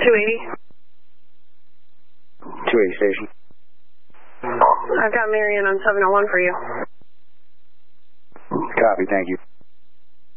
280. 280 station. I've got Marion on 701 for you. Copy, thank you.